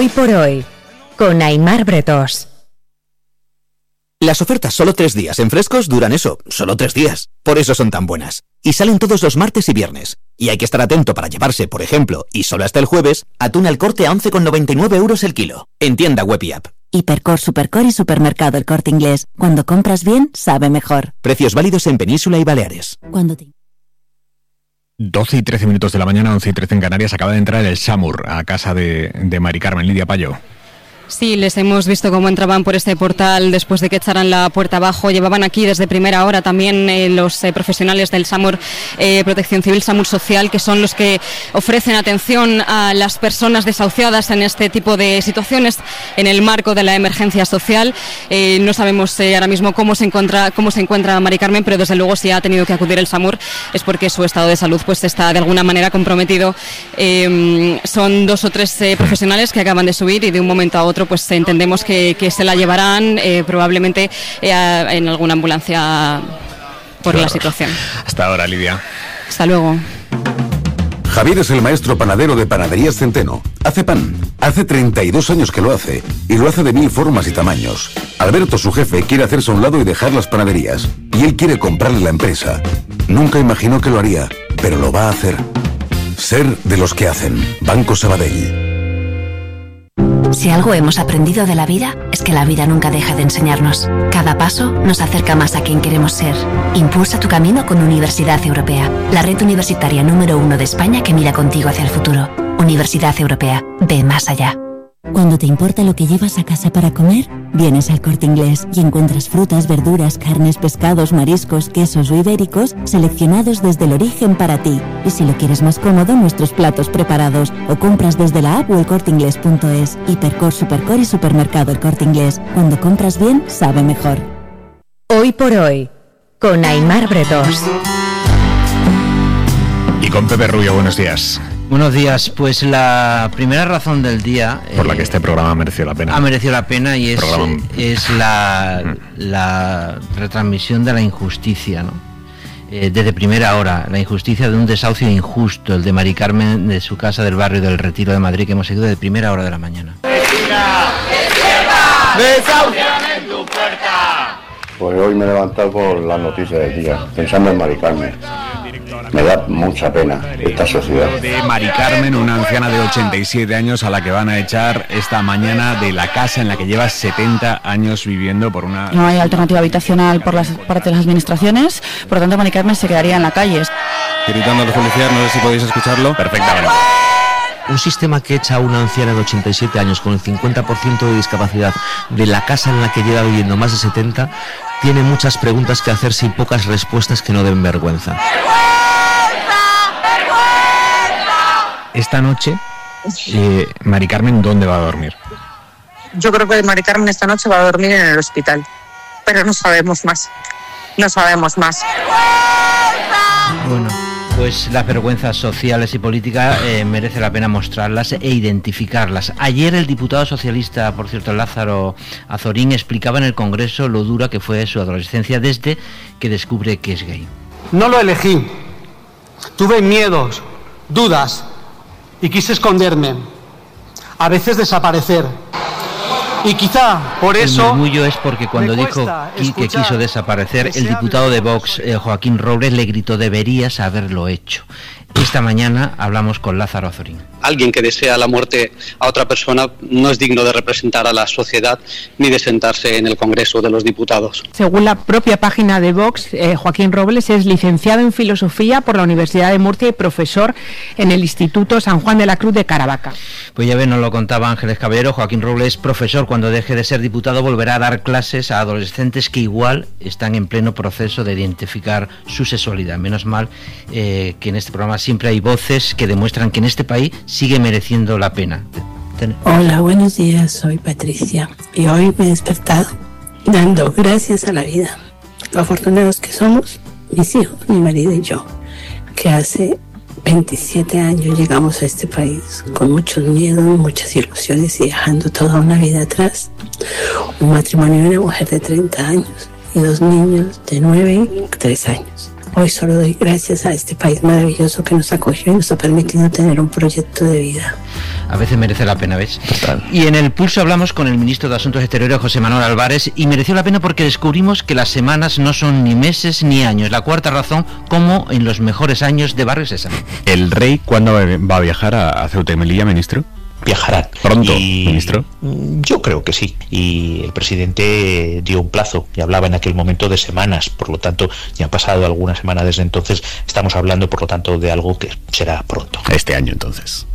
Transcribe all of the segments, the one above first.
Hoy por hoy, con Aimar Bretós. Las ofertas solo 3 días en Frescos duran eso, solo 3 días. Por eso son tan buenas. Y salen todos los martes y viernes. Y hay que estar atento para llevarse, por ejemplo, y solo hasta el jueves, atún al Corte a 11,99 € el kilo. En tienda web y app. Hipercor, Supercor y Supermercado El Corte Inglés. Cuando compras bien, sabe mejor. Precios válidos en Península y Baleares. 12 y 13 minutos de la mañana, 11 y 13 en Canarias. Acaba de entrar el SAMUR a casa de Mari Carmen. Lidia Payo. Sí, les hemos visto cómo entraban por este portal después de que echaran la puerta abajo. Llevaban aquí desde primera hora también los profesionales del SAMUR, Protección Civil, SAMUR Social, que son los que ofrecen atención a las personas desahuciadas en este tipo de situaciones en el marco de la emergencia social. No sabemos ahora mismo cómo se encuentra Mari Carmen, pero desde luego si ha tenido que acudir el SAMUR es porque su estado de salud pues está de alguna manera comprometido. Son 2 o 3 profesionales que acaban de subir y de un momento a otro pues entendemos que se la llevarán probablemente en alguna ambulancia por la situación. Hasta ahora, Lidia. Hasta luego. Javier es el maestro panadero de Panaderías Centeno. Hace pan. Hace 32 años que lo hace. Y lo hace de 1000 formas y tamaños. Alberto, su jefe, quiere hacerse a un lado y dejar las panaderías. Y él quiere comprarle la empresa. Nunca imaginó que lo haría, pero lo va a hacer. Ser de los que hacen. Banco Sabadell. Si algo hemos aprendido de la vida, es que la vida nunca deja de enseñarnos. Cada paso nos acerca más a quien queremos ser. Impulsa tu camino con Universidad Europea, la red universitaria número 1 de España que mira contigo hacia el futuro. Universidad Europea, ve más allá. Cuando te importa lo que llevas a casa para comer, vienes al Corte Inglés y encuentras frutas, verduras, carnes, pescados, mariscos, quesos o ibéricos seleccionados desde el origen para ti. Y si lo quieres más cómodo, nuestros platos preparados o compras desde la app o elcorteinglés.es. Hipercor, Supercor y Supermercado El Corte Inglés. Cuando compras bien, sabe mejor. Hoy por hoy, con Aimar Bretós. Y con Pepe Rubio, buenos días. Buenos días, pues la primera razón del día... Por la que este programa mereció la pena. Ha merecido la pena y es la retransmisión de la injusticia, ¿no? Desde primera hora, la injusticia de un desahucio injusto, el de Mari Carmen de su casa del barrio del Retiro de Madrid, que hemos seguido de primera hora de la mañana. ¡Vecina! ¡Despierta! ¡Desahucian en tu puerta! Pues hoy me he levantado por las noticias del día, pensando en Mari Carmen. Me da mucha pena esta sociedad. De Mari Carmen, una anciana de 87 años a la que van a echar esta mañana de la casa en la que lleva 70 años viviendo por una... No hay alternativa habitacional por parte de las administraciones, por lo tanto Mari Carmen se quedaría en la calle. Gritando a los policías, no sé si podéis escucharlo. Perfectamente. Un sistema que echa a una anciana de 87 años con el 50% de discapacidad de la casa en la que lleva viviendo más de 70 tiene muchas preguntas que hacerse y pocas respuestas que no den vergüenza. Esta noche, Mari Carmen, ¿dónde va a dormir? Yo creo que Mari Carmen esta noche va a dormir en el hospital, pero no sabemos más. No sabemos más. Bueno, pues las vergüenzas sociales y políticas merece la pena mostrarlas e identificarlas. Ayer el diputado socialista, por cierto, Lázaro Azorín, explicaba en el Congreso lo dura que fue su adolescencia desde que descubre que es gay. No lo elegí. Tuve miedos, dudas y quise esconderme. A veces desaparecer. Y quizá por eso... El murmullo es porque cuando dijo que quiso desaparecer, el diputado de Vox, Joaquín Robles, le gritó: deberías haberlo hecho. Esta mañana hablamos con Lázaro Azorín. Alguien que desea la muerte a otra persona no es digno de representar a la sociedad ni de sentarse en el Congreso de los Diputados. Según la propia página de Vox, Joaquín Robles es licenciado en Filosofía por la Universidad de Murcia y profesor en el Instituto San Juan de la Cruz de Caravaca. Pues ya ven, nos lo contaba Ángeles Caballero. Joaquín Robles es profesor. Cuando deje de ser diputado volverá a dar clases a adolescentes que igual están en pleno proceso de identificar su sexualidad. Menos mal que en este programa siempre hay voces que demuestran que en este país sigue mereciendo la pena. Hola, buenos días, soy Patricia y hoy me he despertado dando gracias a la vida. Lo afortunados que somos, mis hijos, mi marido y yo, que hace 27 años llegamos a este país con muchos miedos, muchas ilusiones y dejando toda una vida atrás. Un matrimonio y una mujer de 30 años y 2 niños de 9 y 3 años. Hoy solo doy gracias a este país maravilloso que nos acogió y nos ha permitido tener un proyecto de vida. A veces merece la pena, ¿ves? Y en El Pulso hablamos con el ministro de Asuntos Exteriores, José Manuel Álvarez, y mereció la pena porque descubrimos que las semanas no son ni meses ni años. La cuarta razón, como en los mejores años de Barrio Sésamo. ¿El rey cuándo va a viajar a Ceuta y Melilla, ministro? Viajarán. ¿Pronto, ministro? Yo creo que sí. Y el presidente dio un plazo y hablaba en aquel momento de semanas. Por lo tanto, ya han pasado algunas semanas desde entonces. Estamos hablando, por lo tanto, de algo que será pronto. Este año, entonces.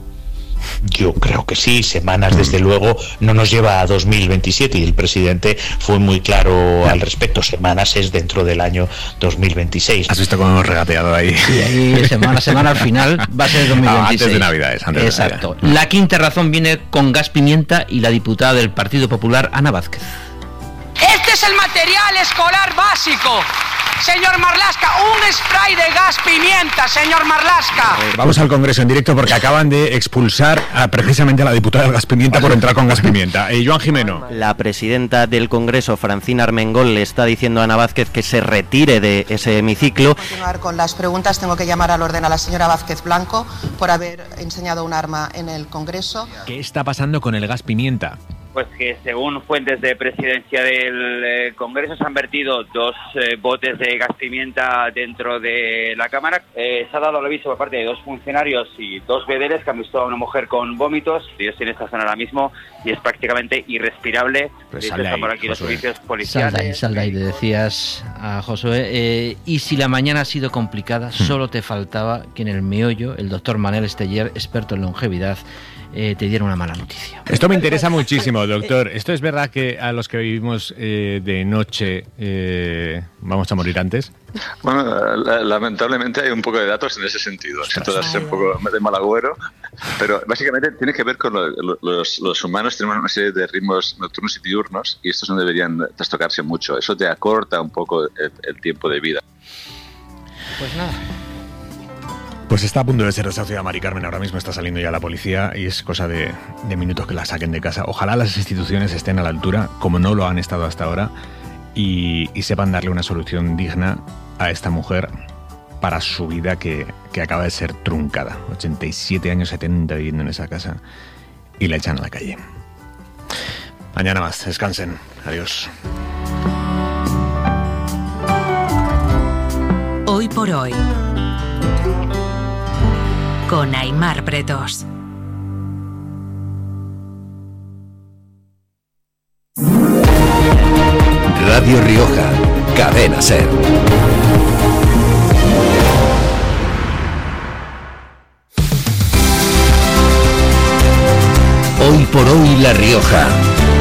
Yo creo que sí, semanas desde luego no nos lleva a 2027 y el presidente fue muy claro al respecto, semanas es dentro del año 2026. ¿Has visto cómo hemos regateado ahí? Sí, ahí semana al final va a ser 2026. Antes de Navidades. Exacto. La quinta razón viene con gas pimienta y la diputada del Partido Popular, Ana Vázquez. Este es el material escolar básico. Señor Marlaska, un spray de gas pimienta, señor Marlaska. Vamos al Congreso en directo porque acaban de expulsar precisamente a la diputada del gas pimienta por entrar con gas pimienta. Joan Jimeno. La presidenta del Congreso, Francina Armengol, le está diciendo a Ana Vázquez que se retire de ese hemiciclo. Para continuar con las preguntas, tengo que llamar al orden a la señora Vázquez Blanco por haber enseñado un arma en el Congreso. ¿Qué está pasando con el gas pimienta? Pues que según fuentes de presidencia del Congreso se han vertido 2 botes de gas pimienta dentro de la Cámara. Se ha dado el aviso por parte de 2 funcionarios y 2 vedeles que han visto a una mujer con vómitos. Yo estoy en esta zona ahora mismo y es prácticamente irrespirable. Pues están por aquí los servicios policiales. Sal de ahí, le decías a Josué. Y si la mañana ha sido complicada, solo te faltaba que en el meollo el doctor Manel Esteller, experto en longevidad, te diera una mala noticia. Esto me interesa muchísimo, doctor. ¿Esto es verdad que a los que vivimos de noche vamos a morir antes? Bueno, lamentablemente hay un poco de datos en ese sentido. Siento ser un poco de mal agüero, pero básicamente tiene que ver con los humanos. Tenemos una serie de ritmos nocturnos y diurnos y estos no deberían trastocarse mucho. Eso te acorta un poco el tiempo de vida. Pues nada. Pues está a punto de ser desahuciada Mari Carmen, ahora mismo está saliendo ya la policía y es cosa de minutos que la saquen de casa. Ojalá las instituciones estén a la altura, como no lo han estado hasta ahora, y sepan darle una solución digna a esta mujer para su vida que acaba de ser truncada. 87 años, 70 viviendo en esa casa y la echan a la calle. Mañana más, descansen. Adiós. Hoy por hoy, con Aimar Bretos. Radio Rioja, Cadena SER. Hoy por hoy La Rioja.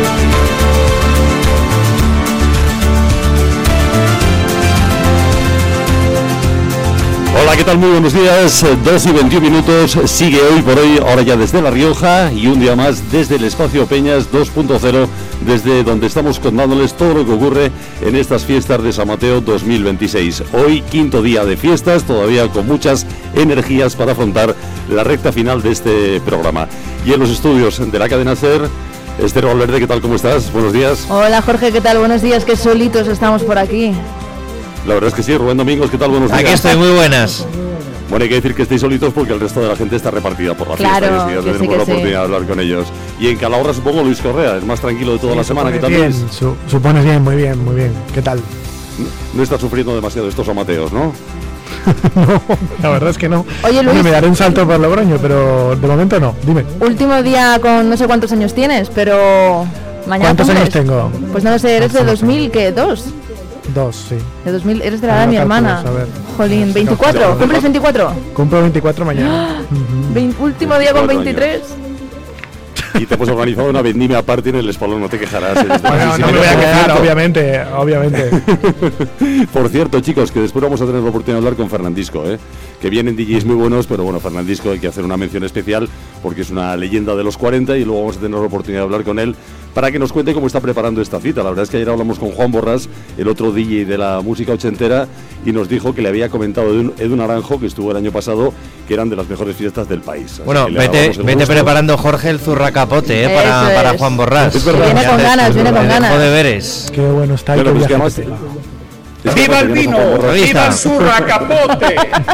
Hola, ¿qué tal? Muy buenos días, 2:21, sigue Hoy por Hoy, ahora ya desde La Rioja y un día más desde el Espacio Peñas 2.0, desde donde estamos contándoles todo lo que ocurre en estas fiestas de San Mateo 2026. Hoy, quinto día de fiestas, todavía con muchas energías para afrontar la recta final de este programa. Y en los estudios de la cadena SER, Esther Valverde, ¿qué tal? ¿Cómo estás? Buenos días. Hola Jorge, ¿qué tal? Buenos días, qué solitos estamos por aquí. La verdad es que sí, Rubén Domingos, ¿qué tal? Buenos días. Aquí estoy, muy buenas. Bueno, hay que decir que estáis solitos porque el resto de la gente está repartida por la fiesta. Claro, y ya tenemos la oportunidad de hablar con ellos. Y en Calahorra supongo Luis Correa, el más tranquilo de toda la semana. ¿Qué tal, bien, Luis? Supones bien, muy bien, muy bien. ¿Qué tal? No estás sufriendo demasiado estos amateos, ¿no? No, la verdad es que no. Oye, Luis, me daré un salto por Logroño, pero de momento no. Dime. Último día con no sé cuántos años tienes, pero mañana. ¿Cuántos años tengo? Pues no lo sé, eres de 2000, ¿qué? ¿2? 2, sí. De 2000, eres de la edad de mi hermana. Jolín, 24. ¿Cumples 24? Cumplo 24 mañana. Último día con 23. Y te hemos organizado una vendimia aparte en el Espolón, no te quejarás. Bueno, no me voy a quejar, obviamente. Por cierto, chicos, que después vamos a tener la oportunidad de hablar con Fernandisco, que vienen DJs muy buenos, pero bueno, Fernandisco hay que hacer una mención especial porque es una leyenda de los 40 y luego vamos a tener la oportunidad de hablar con él para que nos cuente cómo está preparando esta cita. La verdad es que ayer hablamos con Juan Borrás, el otro DJ de la música ochentera, y nos dijo que le había comentado Edu Naranjo, que estuvo el año pasado, que eran de las mejores fiestas del país. Así bueno, vete preparando, Jorge, el zurracapote para Juan Borrás. Viene con ganas, viene con ganas. Deberes. Qué bueno está. Bueno, pues que además, ¡Viva el vino! ¡Viva el zurracapote!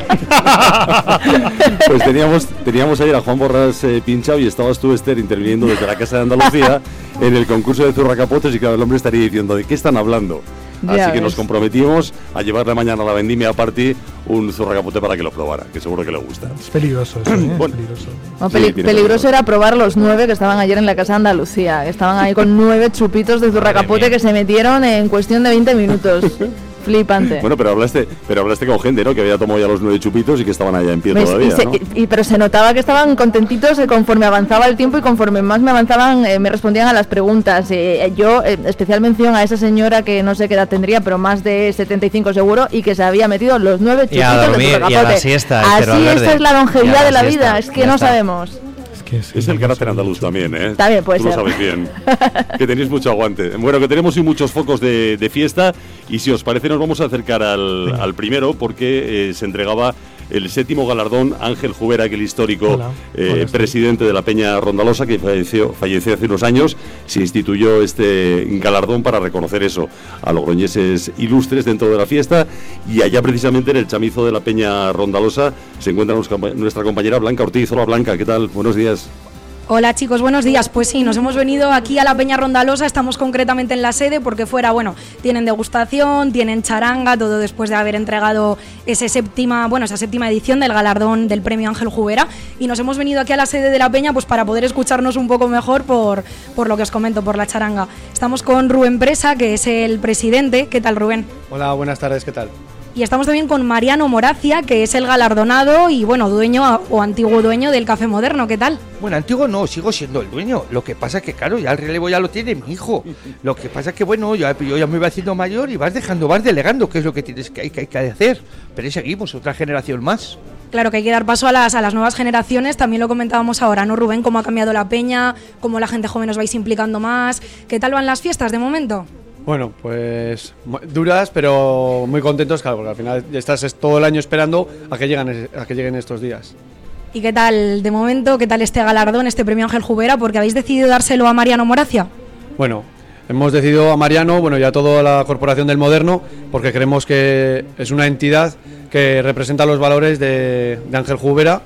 Pues teníamos ayer a Juan Borrás pinchado y estabas tú, Esther, interviniendo desde la Casa de Andalucía en el concurso de zurracapotes y claro, el hombre estaría diciendo ¿de qué están hablando? Ya Así que ves. nos comprometimos a llevarle mañana a la Vendimia Party un zurracapote para que lo probara, que seguro que le gusta. Es peligroso eso, Bueno, peligroso. No, Sí, tiene peligroso era probar los 9 que estaban ayer en la Casa de Andalucía. Estaban ahí con 9 chupitos de zurracapote que se metieron en cuestión de 20 minutos. Flipante. Bueno, pero hablaste con gente, ¿no? Que había tomado ya los 9 chupitos y que estaban allá en pie ¿Ves? todavía, ¿no? Pero se notaba que estaban contentitos conforme avanzaba el tiempo y conforme más me avanzaban me respondían a las preguntas. Yo, especial mención a esa señora que no sé qué edad tendría, pero más de 75 seguro, y que se había metido los 9 chupitos Y a dormir, de zurracapote. y a la siesta, Así Valverde. esta es la Y longevidad a de la siesta, vida, es que ya no está. sabemos. Es el carácter andaluz también, ¿eh? También puede Tú ser. lo sabes bien. Que tenéis mucho aguante. Bueno, que tenemos hoy muchos focos de fiesta y si os parece nos vamos a acercar al primero porque se entregaba el 7º galardón Ángel Jubera, aquel histórico Hola. Hola, presidente de la Peña Rondalosa que falleció hace unos años. Se instituyó este galardón para reconocer eso a logroñeses ilustres dentro de la fiesta y allá precisamente en el chamizo de la Peña Rondalosa se encuentra nuestra compañera Blanca Ortiz. Hola Blanca, ¿qué tal? Buenos días. Hola chicos, buenos días. Pues sí, nos hemos venido aquí a la Peña Rondalosa, estamos concretamente en la sede porque fuera, bueno, tienen degustación, tienen charanga, todo después de haber entregado esa séptima edición del galardón del premio Ángel Jubera y nos hemos venido aquí a la sede de la Peña pues para poder escucharnos un poco mejor por lo que os comento, por la charanga. Estamos con Rubén Presa, que es el presidente. ¿Qué tal, Rubén? Hola, buenas tardes, ¿qué tal? Y estamos también con Mariano Moracia, que es el galardonado y, bueno, dueño o antiguo dueño del Café Moderno. ¿Qué tal? Bueno, antiguo no, sigo siendo el dueño. Lo que pasa es que, claro, ya el relevo ya lo tiene mi hijo. Lo que pasa es que, bueno, yo ya me voy haciendo mayor y vas delegando, que es lo que tienes que hay que hacer. Pero ahí seguimos, otra generación más. Claro que hay que dar paso a las nuevas generaciones, también lo comentábamos ahora, ¿no, Rubén? ¿Cómo ha cambiado la peña? ¿Cómo la gente joven os vais implicando más? ¿Qué tal van las fiestas de momento? Bueno, pues duras, pero muy contentos, claro, porque al final estás todo el año esperando a que lleguen estos días. ¿Y qué tal de momento? ¿Qué tal este galardón, este premio Ángel Jubera? Porque habéis decidido dárselo a Mariano Moracia. Bueno, hemos decidido a Mariano, bueno, y a toda la Corporación del Moderno, porque creemos que es una entidad que representa los valores de Ángel Jubera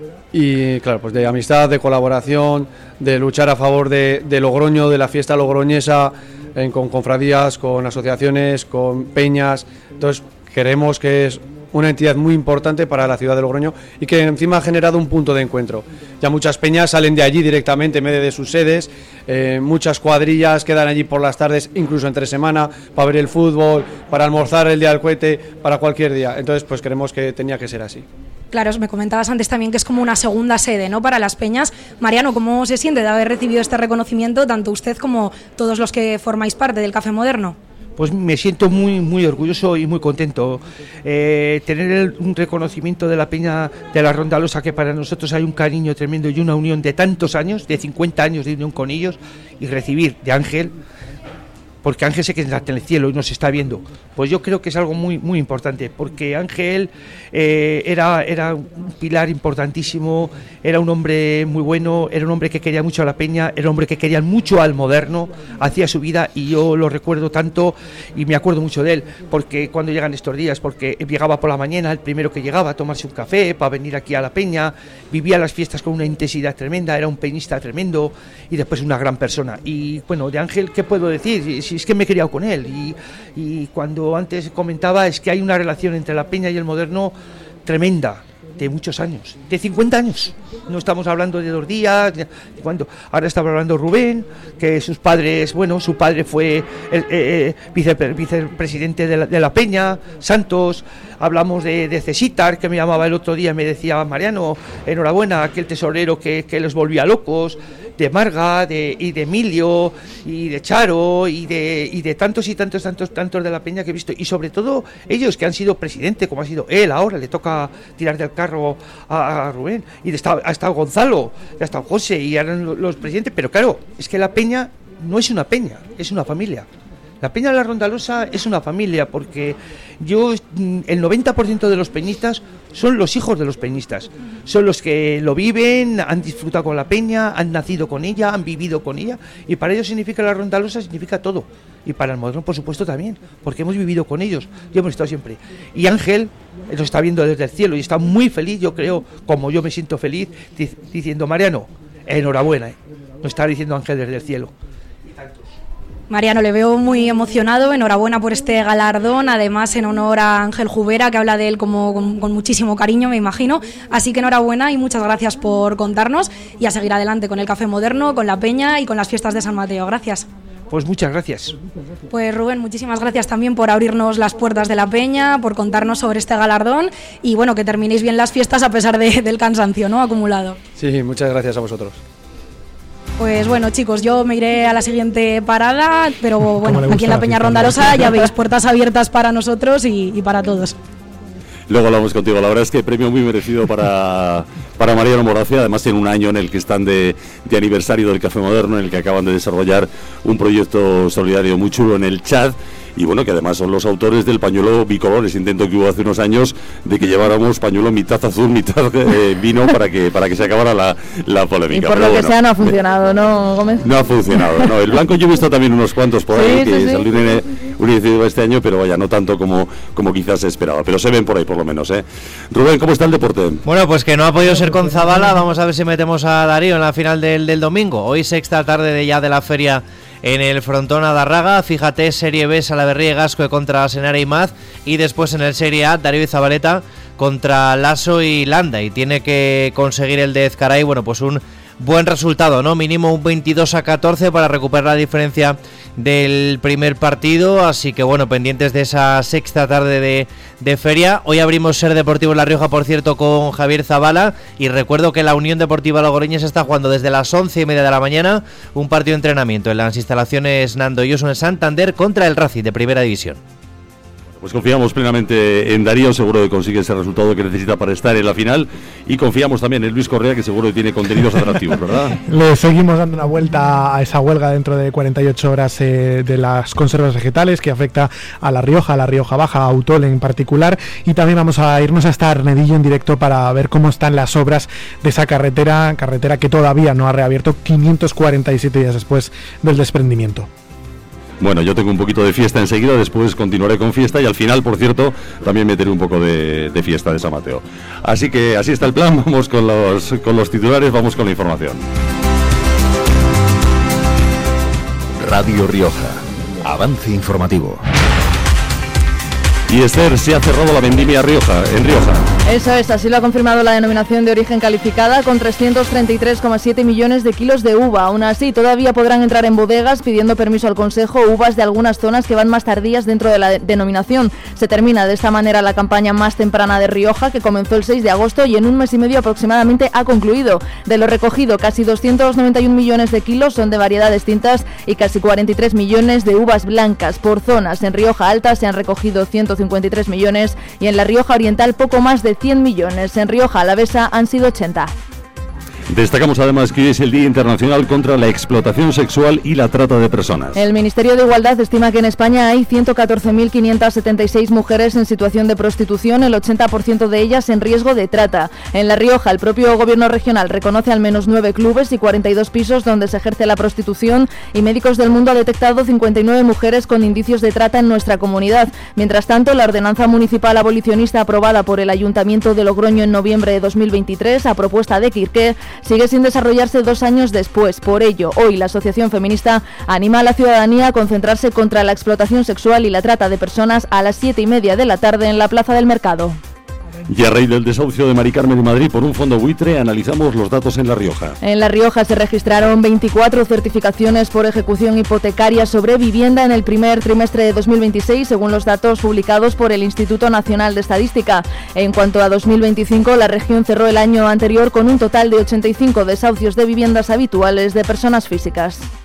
y, claro, pues de amistad, de colaboración, de luchar a favor de Logroño, de la fiesta logroñesa, con cofradías, con asociaciones, con peñas. Entonces creemos que es una entidad muy importante para la ciudad de Logroño y que encima ha generado un punto de encuentro. Ya muchas peñas salen de allí directamente en vez de sus sedes, muchas cuadrillas quedan allí por las tardes, incluso entre semana, para ver el fútbol, para almorzar el día del cohete, para cualquier día. Entonces pues creemos que tenía que ser así. Claro, me comentabas antes también que es como una segunda sede, ¿no?, para las peñas. Mariano, ¿cómo se siente de haber recibido este reconocimiento, tanto usted como todos los que formáis parte del Café Moderno? Pues me siento muy orgulloso y muy contento. Tener un reconocimiento de la Peña de la Rondalosa, que para nosotros hay un cariño tremendo y una unión de tantos años, de 50 años de unión con ellos, y recibir de Ángel, porque Ángel se queda en el cielo y nos está viendo, pues yo creo que es algo muy importante, porque Ángel era un pilar importantísimo, era un hombre muy bueno, era un hombre que quería mucho a la peña, era un hombre que quería mucho al Moderno, hacía su vida y yo lo recuerdo tanto y me acuerdo mucho de él, porque cuando llegan estos días, porque llegaba por la mañana, el primero que llegaba a tomarse un café para venir aquí a la peña, vivía las fiestas con una intensidad tremenda, era un peñista tremendo y después una gran persona. Y bueno, de Ángel, ¿qué puedo decir? Si es que me he criado con él y cuando antes comentaba es que hay una relación entre la peña y el Moderno tremenda, de muchos años, de 50 años. No estamos hablando de 2 días, ahora estaba hablando Rubén, que sus padres, bueno, su padre fue el vicepresidente de la Peña, Santos, hablamos de Cesitar, que me llamaba el otro día y me decía, Mariano, enhorabuena, aquel tesorero que los volvía locos, de Marga, y de Emilio, y de Charo, y de tantos de la Peña que he visto, y sobre todo ellos que han sido presidente, como ha sido él ahora, le toca tirar del carro a Rubén, y ha estado Gonzalo, ha estado José, y eran los presidentes, pero claro, es que la Peña no es una peña, es una familia. La Peña de la Rondalosa es una familia, porque el 90% de los peñistas son los hijos de los peñistas, son los que lo viven, han disfrutado con la peña, han nacido con ella, han vivido con ella, y para ellos significa la Rondalosa, significa todo, y para el Moderno por supuesto también, porque hemos vivido con ellos y hemos estado siempre. Y Ángel nos está viendo desde el cielo y está muy feliz, yo creo, como yo me siento feliz, diciendo: Mariano, enhorabuena, nos está diciendo Ángel desde el cielo. Mariano, le veo muy emocionado, enhorabuena por este galardón, además en honor a Ángel Jubera, que habla de él como con muchísimo cariño, me imagino, así que enhorabuena y muchas gracias por contarnos, y a seguir adelante con el Café Moderno, con la Peña y con las fiestas de San Mateo. Gracias. Pues muchas gracias. Pues Rubén, muchísimas gracias también por abrirnos las puertas de la Peña, por contarnos sobre este galardón, y bueno, que terminéis bien las fiestas a pesar del cansancio, ¿no?, acumulado. Sí, muchas gracias a vosotros. Pues bueno, chicos, yo me iré a la siguiente parada, pero bueno, aquí en la Peña Rondalosa ya veis, puertas abiertas para nosotros y para todos. Luego hablamos contigo. La verdad es que premio muy merecido para Mariano Moracia, además en un año en el que están de aniversario del Café Moderno, en el que acaban de desarrollar un proyecto solidario muy chulo en el Chad. Y bueno, que además son los autores del pañuelo bicolores, intento que hubo hace unos años de que lleváramos pañuelo mitad azul, mitad vino para que se acabara la polémica. Y por lo que sea no ha funcionado, ¿no, Gómez? No ha funcionado, no. El blanco yo he visto también unos cuantos por ahí, que salieron en una iniciativa este año, pero vaya, no tanto como quizás se esperaba, pero se ven por ahí por lo menos, ¿eh? Rubén, ¿cómo está el deporte? Bueno, pues que no ha podido ser con Zabala, vamos a ver si metemos a Darío en la final del domingo. Hoy sexta tarde de la feria en el frontón Adarraga. Fíjate, Serie B, Salaberría y Gascue contra Senara y Maz, y después en el Serie A, Darío y Zabaleta contra Lasso y Landa, y tiene que conseguir el de Ezcaray, bueno, pues un buen resultado, ¿no? Mínimo un 22-14 para recuperar la diferencia del primer partido, así que bueno, pendientes de esa sexta tarde de feria. Hoy abrimos Ser Deportivo La Rioja, por cierto, con Javier Zabala, y recuerdo que la Unión Deportiva Logroñés está jugando desde las 11:30 de la mañana un partido de entrenamiento en las instalaciones Nando Yoso en Santander contra el Racing de Primera División. Pues confiamos plenamente en Darío, seguro que consigue ese resultado que necesita para estar en la final, y confiamos también en Luis Correa, que seguro que tiene contenidos atractivos, ¿verdad? Le seguimos dando una vuelta a esa huelga dentro de 48 horas de las conservas vegetales que afecta a La Rioja Baja, a Autol en particular, y también vamos a irnos hasta Arnedillo en directo para ver cómo están las obras de esa carretera que todavía no ha reabierto 547 días después del desprendimiento. Bueno, yo tengo un poquito de fiesta enseguida, después continuaré con fiesta y al final, por cierto, también meteré un poco de fiesta de San Mateo. Así que así está el plan, vamos con los titulares, vamos con la información. Radio Rioja, avance informativo. Y Esther, se ha cerrado la vendimia en Rioja. Eso es, así lo ha confirmado la denominación de origen calificada, con 333,7 millones de kilos de uva. Aún así, todavía podrán entrar en bodegas pidiendo permiso al Consejo uvas de algunas zonas que van más tardías dentro de la denominación. Se termina de esta manera la campaña más temprana de Rioja, que comenzó el 6 de agosto y en un mes y medio aproximadamente ha concluido. De lo recogido, casi 291 millones de kilos son de variedades tintas y casi 43 millones de uvas blancas. Por zonas, en Rioja Alta se han recogido 153 millones y en la Rioja Oriental poco más de 100 millones. En Rioja Alavesa han sido 80. Destacamos además que hoy es el Día Internacional contra la Explotación Sexual y la Trata de Personas. El Ministerio de Igualdad estima que en España hay 114.576 mujeres en situación de prostitución, el 80% de ellas en riesgo de trata. En La Rioja, el propio Gobierno regional reconoce al menos 9 clubes y 42 pisos donde se ejerce la prostitución, y Médicos del Mundo ha detectado 59 mujeres con indicios de trata en nuestra comunidad. Mientras tanto, la ordenanza municipal abolicionista aprobada por el Ayuntamiento de Logroño en noviembre de 2023, a propuesta de Quirqué, sigue sin desarrollarse 2 años después. Por ello, hoy la Asociación Feminista anima a la ciudadanía a concentrarse contra la explotación sexual y la trata de personas a las 7:30 de la tarde en la Plaza del Mercado. Y a raíz del desahucio de Mari Carmen de Madrid por un fondo buitre, analizamos los datos en La Rioja. En La Rioja se registraron 24 certificaciones por ejecución hipotecaria sobre vivienda en el primer trimestre de 2026, según los datos publicados por el Instituto Nacional de Estadística. En cuanto a 2025, la región cerró el año anterior con un total de 85 desahucios de viviendas habituales de personas físicas.